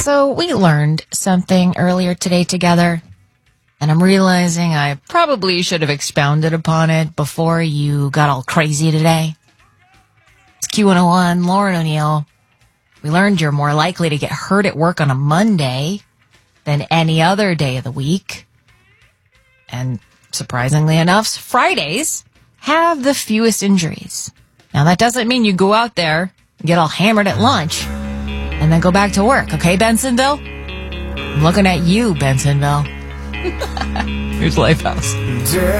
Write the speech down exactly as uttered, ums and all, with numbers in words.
So we learned something earlier today together, and I'm realizing I probably should have expounded upon it before you got all crazy today. It's Q one oh one, Lauren O'Neill. We learned you're more likely to get hurt at work on a Monday than any other day of the week. And surprisingly enough, Fridays have the fewest injuries. Now, that doesn't mean you go out there and get all hammered at lunch and then go back to work, okay, Bensonville? I'm looking at you, Bensonville. Here's Lifehouse.